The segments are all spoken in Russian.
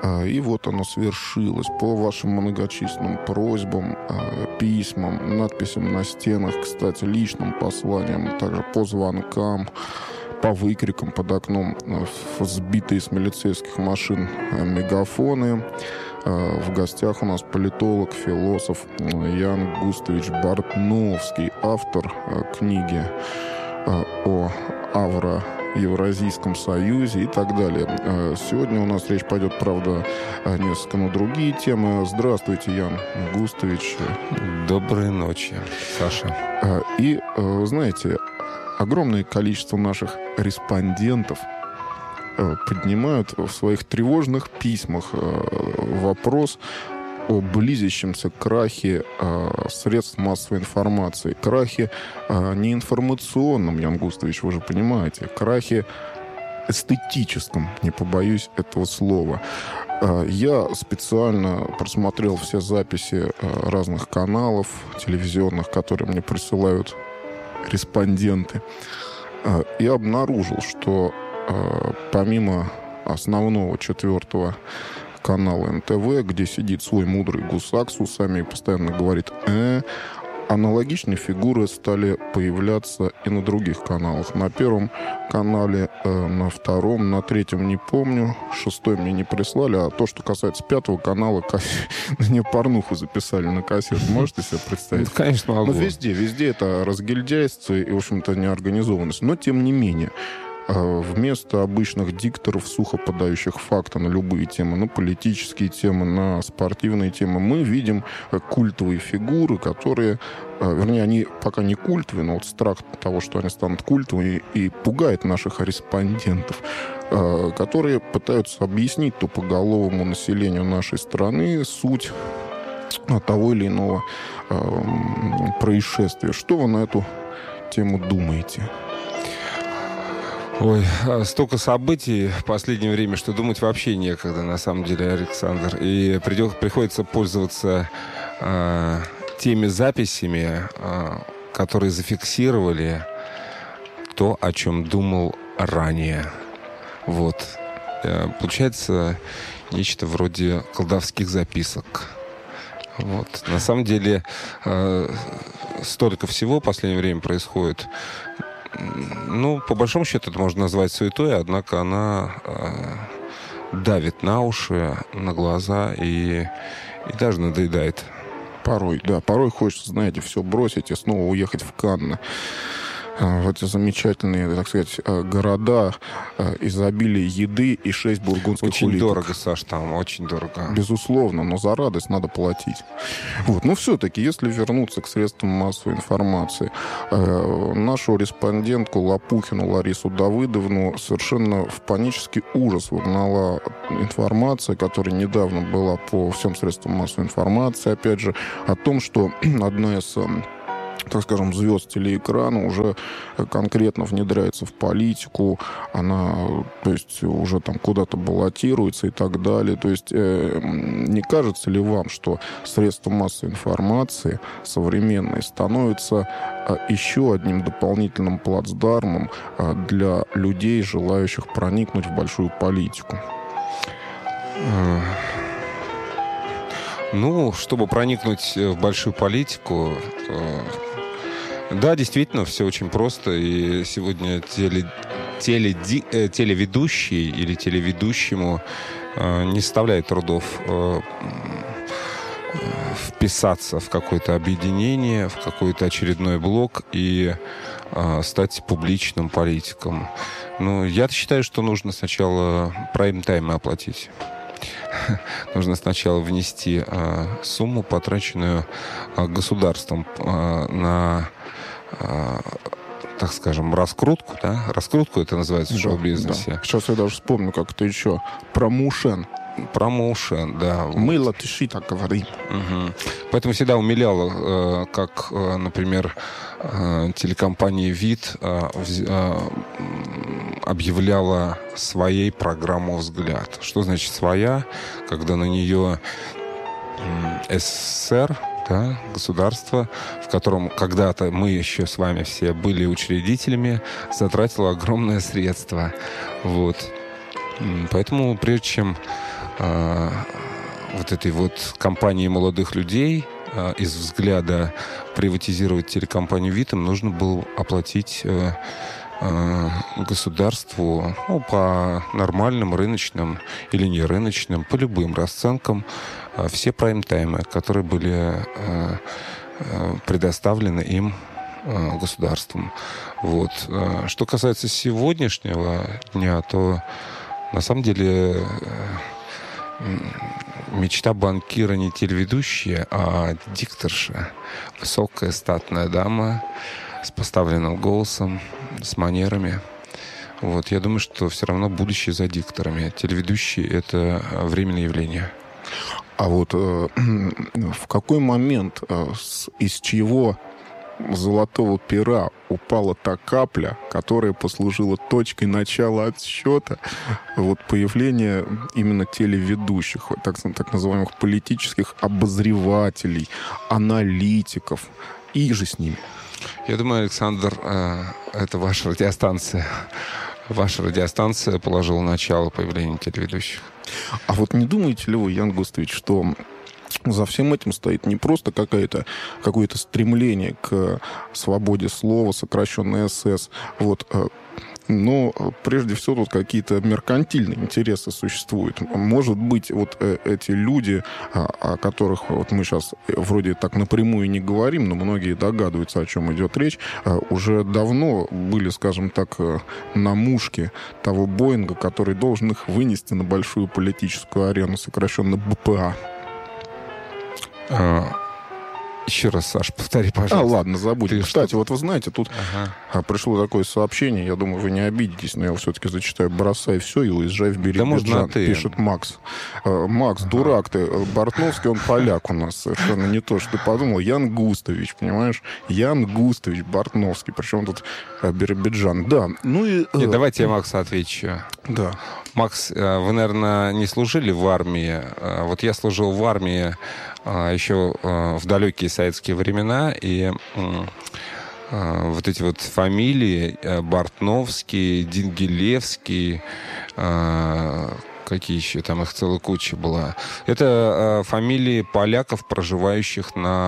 И вот оно свершилось. По вашим многочисленным просьбам, письмам, надписям на стенах, кстати, личным посланиям, также по звонкам, по выкрикам под окном, сбитые с милицейских машин мегафоны. В гостях у нас политолог, философ Ян Густович Бартновский, автор книги о Евразийском союзе и так далее. Сегодня у нас речь пойдет, правда, несколько на другие темы. Здравствуйте, Ян Густович. Доброй ночи, Саша. И, вы знаете, огромное количество наших респондентов поднимают в своих тревожных письмах вопрос о близящемся крахе средств массовой информации. Крахе не информационном, Ян Густович, вы же понимаете. Крахе эстетическом, не побоюсь этого слова. Я специально просмотрел все записи разных каналов телевизионных, которые мне присылают респонденты, и обнаружил, что помимо основного 4-го канала НТВ, где сидит свой мудрый гусак с усами и постоянно говорит аналогичные фигуры стали появляться и на других каналах. На 1-м канале, на 2-м, на 3-м не помню, 6-й мне не прислали, а то, что касается 5-го канала, мне порнуху записали на кассету. Можете себе представить? Конечно, могу. Но везде это разгильдяйство и, в общем-то, неорганизованность. Но, тем не менее, вместо обычных дикторов, сухо подающих факты на любые темы, на политические темы, на спортивные темы, мы видим культовые фигуры, которые, вернее, они пока не культовые, но вот страх того, что они станут культовыми, и пугает наших респондентов, которые пытаются объяснить тупоголовому населению нашей страны суть того или иного происшествия. Что вы на эту тему думаете? Ой, столько событий в последнее время, что думать вообще некогда, на самом деле, Александр. И приходится пользоваться теми записями, которые зафиксировали то, о чем думал ранее. Вот. Получается нечто вроде колдовских записок. Вот. На самом деле, столько всего в последнее время происходит. Ну, по большому счету, это можно назвать суетой, однако она давит на уши, на глаза и даже надоедает. Порой хочется, знаете, все бросить и снова уехать в Канны. В эти замечательные, так сказать, города, изобилие еды и 6 бургундских улиток. Очень дорого, Саш, там, очень дорого. Безусловно, но за радость надо платить. Вот. Но все-таки, если вернуться к средствам массовой информации, нашу респондентку Лопухину Ларису Давыдовну совершенно в панический ужас вогнала информация, которая недавно была по всем средствам массовой информации, опять же, о том, что одна из, так скажем, звезд телеэкрана уже конкретно внедряется в политику, она, то есть, уже там куда-то баллотируется и так далее. То есть, не кажется ли вам, что средства массовой информации современные становятся еще одним дополнительным плацдармом для людей, желающих проникнуть в большую политику? Ну, чтобы проникнуть в большую политику, да, действительно, все очень просто. И сегодня телеведущий или телеведущему не составляет трудов вписаться в какое-то объединение, в какой-то очередной блок и стать публичным политиком. Но я считаю, что нужно сначала прайм-таймы оплатить. Нужно сначала внести сумму, потраченную государством на, так скажем, раскрутку. Да? Раскрутку это называется в шоу-бизнесе. Да. Сейчас я даже вспомню, как это еще. Промоушен. Промоушен, да. Мы, латыши, так говорим. Угу. Поэтому всегда умиляло, как, например, телекомпания ВИД объявляла своей программу «Взгляд». Что значит «своя»? Когда на нее СССР, да, государство, в котором когда-то мы еще с вами все были учредителями, затратило огромное средство. Вот. Поэтому прежде чем вот этой вот компании молодых людей, из взгляда приватизировать телекомпанию «Витом», нужно было оплатить государству по нормальным рыночным или не рыночным, по любым расценкам все прайм-таймы, которые были предоставлены им государством. Вот. Что касается сегодняшнего дня, то на самом деле мечта банкира не телеведущая, а дикторша. Высокая статная дама с поставленным голосом, с манерами. Вот. Я думаю, что все равно будущее за дикторами. Телеведущие — это временное явление. А вот в какой момент, из чьего золотого пера упала та капля, которая послужила точкой начала отсчета вот появления именно телеведущих, так называемых политических обозревателей, аналитиков и же с ними? Я думаю, Александр, это ваша радиостанция. Ваша радиостанция положила начало появлению телеведущих. А вот не думаете ли вы, Ян Густович, что за всем этим стоит не просто какое-то стремление к свободе слова, сокращенное СС, вот, но прежде всего тут какие-то меркантильные интересы существуют. Может быть, вот эти люди, о которых вот мы сейчас вроде так напрямую не говорим, но многие догадываются, о чем идет речь, уже давно были, скажем так, на мушке того Боинга, который должен их вынести на большую политическую арену, сокращенно БПА. Еще раз, Саш, повтори, пожалуйста. Ладно, забудь. Кстати, вот вы знаете, тут пришло такое сообщение, я думаю, вы не обидитесь, но я все-таки зачитаю: бросай все и уезжай в Биробиджан, пишет Макс. Макс, дурак ты. Бортновский, он поляк у нас, совершенно не то, что ты подумал. Ян Густович, понимаешь? Ян Густович Бортновский, причем тут Биробиджан. Да, ну и... Нет, давайте я Максу отвечу. Да. Макс, вы, наверное, не служили в армии. Вот я служил в армии еще в далекие советские времена, и вот эти вот фамилии Бортновский, Дингелевский, какие еще там, их целая куча была. Это фамилии поляков, проживающих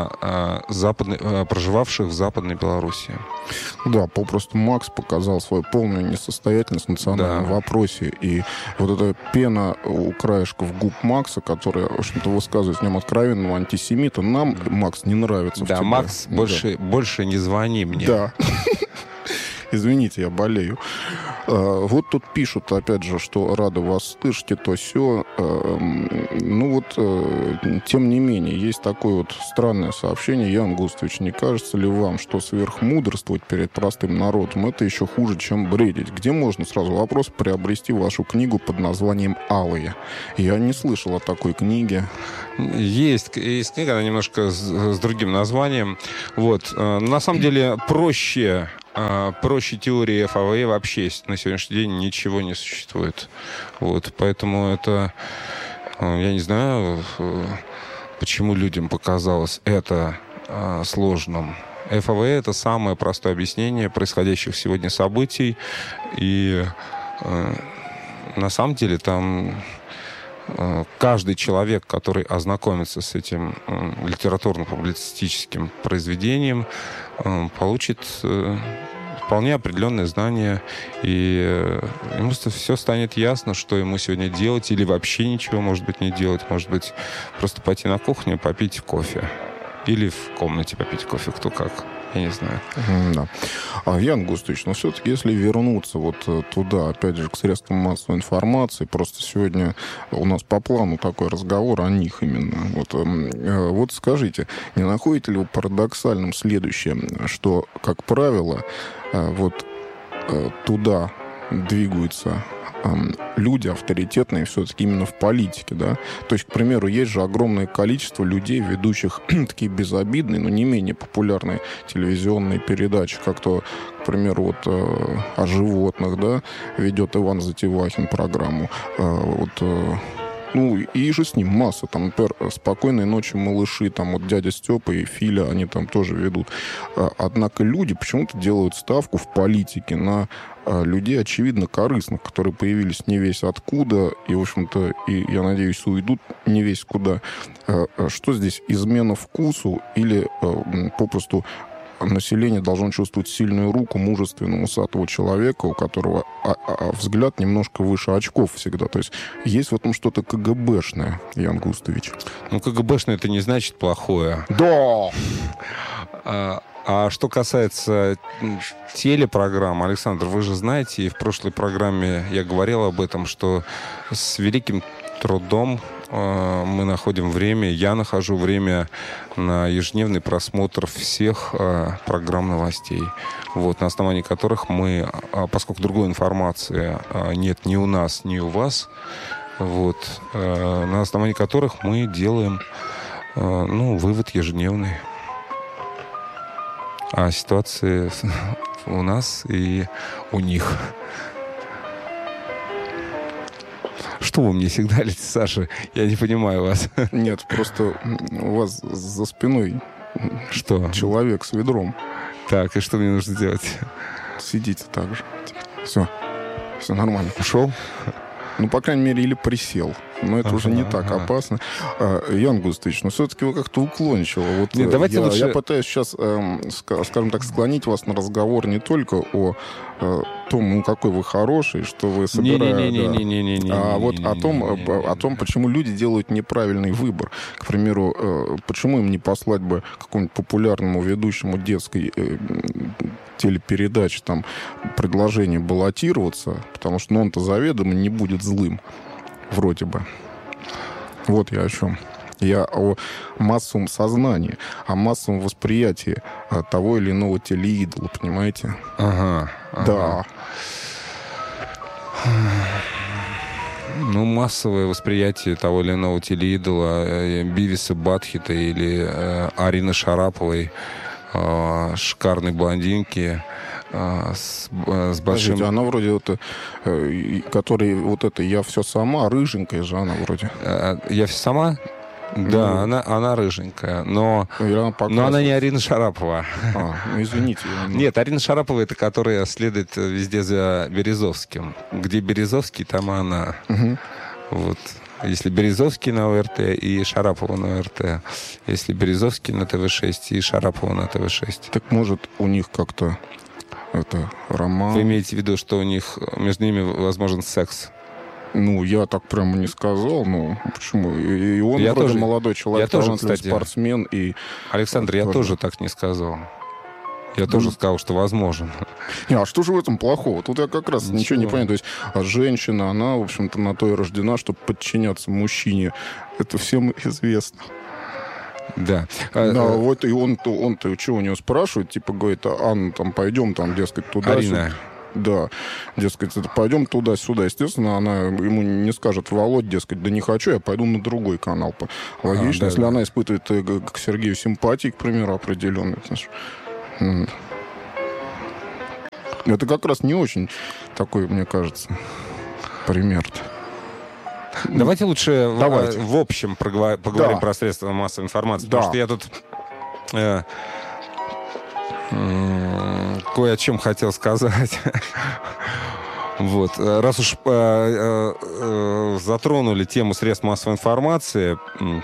проживавших в Западной Белоруссии. Да, попросту Макс показал свою полную несостоятельность в национальном вопросе. И вот эта пена у краешков губ Макса, которая, в общем-то, высказывает в нем откровенного антисемита, нам, Макс, не нравится. Да, Макс, больше не звони мне. Да. Извините, я болею. Вот тут пишут, опять же, что рады вас слышать, и то сё. Ну вот, тем не менее, есть такое вот странное сообщение. Ян Густович, не кажется ли вам, что сверхмудрствовать перед простым народом — это еще хуже, чем бредить? Где можно, сразу вопрос, приобрести вашу книгу под названием «Алые»? Я не слышал о такой книге. Есть книга, она немножко с другим названием. Вот. На самом деле проще теории ФАВ вообще на сегодняшний день ничего не существует. Вот. Поэтому это, я не знаю, почему людям показалось это сложным. ФАВ — это самое простое объяснение происходящих сегодня событий. И на самом деле там каждый человек, который ознакомится с этим литературно-публицистическим произведением, получит вполне определенные знания, и ему все станет ясно, что ему сегодня делать, или вообще ничего, может быть, не делать. Может быть, просто пойти на кухню, попить кофе. Или в комнате попить кофе, кто как. Я не знаю. Да. Ян Густович, но все-таки, если вернуться вот туда, опять же, к средствам массовой информации, просто сегодня у нас по плану такой разговор о них именно. Вот скажите, не находите ли вы парадоксальным следующее, что, как правило, вот туда двигаются люди авторитетные все-таки именно в политике, да? То есть, к примеру, есть же огромное количество людей, ведущих такие безобидные, но не менее популярные телевизионные передачи, как то, к примеру, вот о животных, да, ведет Иван Затевахин программу. Ну, и же с ним масса. Там, например, «Спокойной ночи, малыши», там вот дядя Степа и Филя, они там тоже ведут. Однако люди почему-то делают ставку в политике на людей, очевидно, корыстных, которые появились не весь откуда и, в общем-то, и, я надеюсь, уйдут не весь куда. Что здесь? Измена вкусу или попросту население должно чувствовать сильную руку мужественного, усатого человека, у которого взгляд немножко выше очков всегда. То есть в этом что-то КГБшное, Ян Густович. Ну, КГБшное это не значит плохое. Да! А что касается телепрограмм, Александр, вы же знаете, и в прошлой программе я говорил об этом, что с великим трудом мы находим время, я нахожу время на ежедневный просмотр всех программ новостей, вот, на основании которых мы, поскольку другой информации нет ни у нас, ни у вас, вот, на основании которых мы делаем, вывод ежедневный о ситуации у нас и у них. Что вы мне сигналите, Саша? Я не понимаю вас. Нет, просто у вас за спиной что? Человек с ведром. Так, и что мне нужно делать? Сидите так же. Все нормально. Ушел? Ну, по крайней мере, или присел. Но это уже не так опасно. Ян Густович, все-таки вы как-то уклончиво. Вот нет, давайте лучше... Я пытаюсь сейчас, скажем так, склонить вас на разговор не только о том, какой вы хороший, что вы собираете, а вот о том, почему люди делают неправильный выбор. К примеру, почему им не послать бы какому-нибудь популярному ведущему детской телепередач там предложение баллотироваться, потому что он-то заведомо не будет злым. Вроде бы. Вот я о чем. Я о массовом сознании, о массовом восприятии того или иного телеидола, понимаете? Ага. Да. Ну, массовое восприятие того или иного телеидола, Бивиса Батхита или Арины Шараповой, шикарной блондинки, с большим... Подождите, она вроде который «Я все сама», рыженькая же она вроде. «Я все сама»? Да, она рыженькая, но она не Арина Шарапова. Извините. Нет, Арина Шарапова — это которая следует везде за Березовским. Где Березовский, там и она. Угу. Вот. Если Березовский на ОРТ и Шарапова на ОРТ. Если Березовский на ТВ-6 и Шарапова на ТВ-6. Так может у них как-то роман... Вы имеете в виду, что у них между ними возможен секс? Ну, я так прямо не сказал. Ну, почему? И он я вроде тоже, молодой человек, талантливый спортсмен. И... Александр, я тоже так не сказал. Я тоже сказал, что возможен. А что же в этом плохого? Тут я как раз ничего не понимаю. То есть женщина, она, в общем-то, на то и рождена, чтобы подчиняться мужчине. Это всем известно. Да. Вот и он-то что у него спрашивает, типа говорит: Анна, там пойдем, там, дескать, туда. Арина. Да, дескать, пойдем туда-сюда. Естественно, она ему не скажет: Володь, дескать, да не хочу, я пойду на другой канал. Логично, если она испытывает к Сергею симпатии, к примеру, определенной. Это как раз не очень такой, мне кажется, пример-то. Давайте лучше в общем поговорим про средства массовой информации, потому что я тут кое о чем хотел сказать. Вот. Раз уж затронули тему средств массовой информации,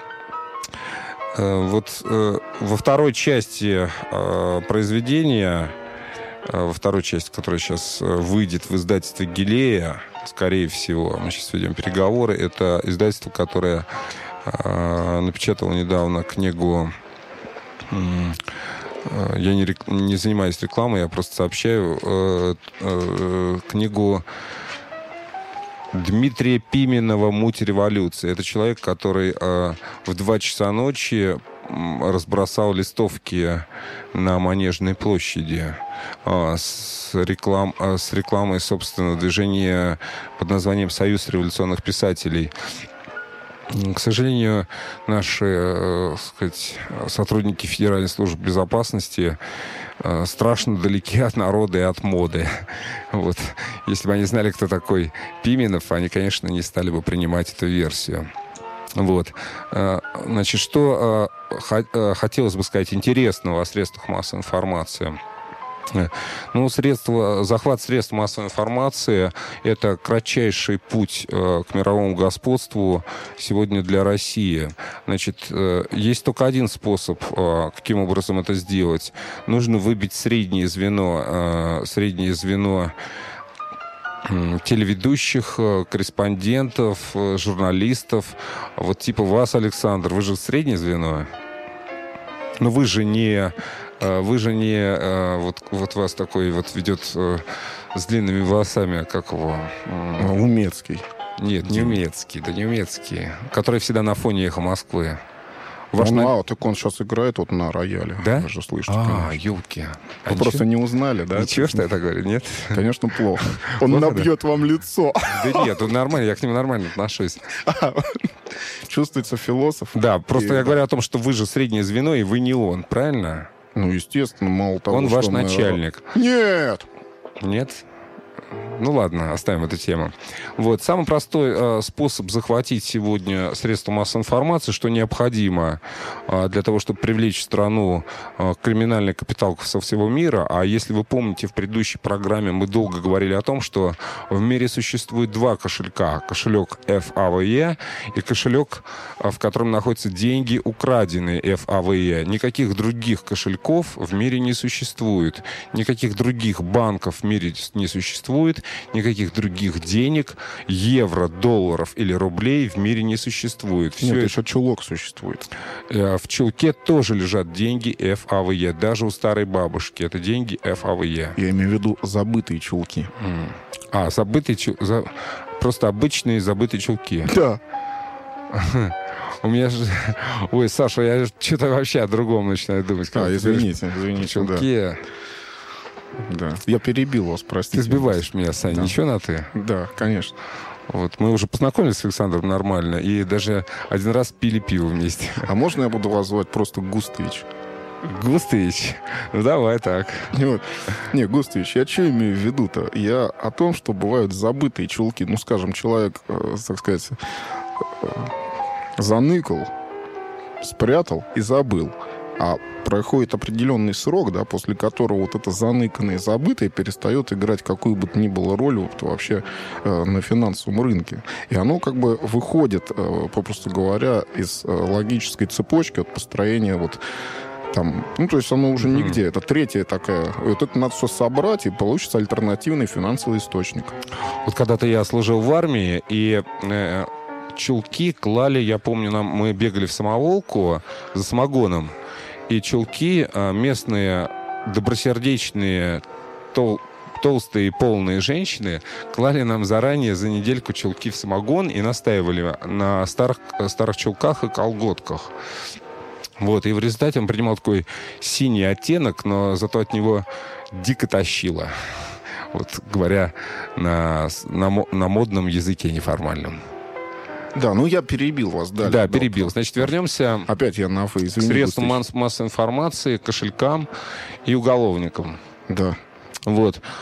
вот во второй части произведения, во второй части, которая сейчас выйдет в издательстве «Гилея», скорее всего, мы сейчас ведем переговоры, это издательство, которое напечатало недавно книгу... Я не занимаюсь рекламой, я просто сообщаю книгу Дмитрия Пименова «Муть революции». Это человек, который в 2 часа ночи разбросал листовки на Манежной площади с рекламой, собственно, движения под названием «Союз революционных писателей». К сожалению, наши, сотрудники Федеральной службы безопасности страшно далеки от народа и от моды. Вот. Если бы они знали, кто такой Пименов, они, конечно, не стали бы принимать эту версию. Вот. Значит, что хотелось бы сказать интересного о средствах массовой информации. Ну, захват средств массовой информации – это кратчайший путь к мировому господству сегодня для России. Значит, есть только один способ, каким образом это сделать. Нужно выбить среднее звено телеведущих, корреспондентов, журналистов. Вот типа вас, Александр, вы же среднее звено. Но вы же не вот вас такой вот ведет с длинными волосами, как его? Умецкий. Нет, не Умецкий, да не Умецкий, который всегда на фоне «Эхо Москвы». Так он сейчас играет вот на рояле. Да? Вы же слышите, конечно. Ёлки. Вы просто не узнали, да? Ничего, что я так говорю, нет? Конечно, плохо. Он набьет вам лицо. Да нет, он нормально, я к нему нормально отношусь. Чувствуется философ. Да, просто я говорю о том, что вы же среднее звено, и вы не он, правильно? Ну, естественно, мало того, он ваш начальник. Нет! Нет? Ну ладно, оставим эту тему. Вот. Самый простой способ захватить сегодня средства массовой информации, что необходимо для того, чтобы привлечь в страну криминальный капитал со всего мира. А если вы помните, в предыдущей программе мы долго говорили о том, что в мире существует два кошелька. Кошелек ФАВЕ и кошелек, в котором находятся деньги, украденные ФАВЕ. Никаких других кошельков в мире не существует. Никаких других банков в мире не существует. Никаких других денег, евро, долларов или рублей в мире не существует. Все Нет, еще чулок существует. В чулке тоже лежат деньги ФАВЕ. Даже у старой бабушки. Это деньги ФАВЕ. Я имею в виду забытые чулки. Просто обычные забытые чулки. Да. У меня же... Ой, Саша, я что-то вообще о другом начинаю думать. Извините. Чулки... Да. Я перебил вас, простите. Ты сбиваешь меня, Сань. Да. Ничего на ты? Да, конечно. Вот. Мы уже познакомились с Александром нормально. И даже один раз пили пиво вместе. А можно я буду вас звать просто Густович? Густович? Ну, давай так. Не, Густович, я что имею в виду-то? Я о том, что бывают забытые чулки. Ну, скажем, человек, так сказать, заныкал, спрятал и забыл. А проходит определенный срок, да, после которого вот это заныканное и забытое перестает играть какую бы то ни было роль вот вообще на финансовом рынке. И оно как бы выходит, попросту говоря, из логической цепочки от построения вот там, ну, то есть оно уже нигде. Это третья такая. Вот это надо все собрать, и получится альтернативный финансовый источник. Вот когда-то я служил в армии, и... чулки клали, я помню, мы бегали в самоволку за самогоном, и чулки местные добросердечные, толстые и полные женщины клали нам заранее за недельку чулки в самогон и настаивали на старых чулках и колготках. Вот, и в результате он принимал такой синий оттенок, но зато от него дико тащило. Вот, говоря на модном языке неформальном. Да, ну я перебил вас. Да, перебил. Значит, вернемся опять я на к средствам массовой информации, кошелькам и уголовникам. Да. Вот.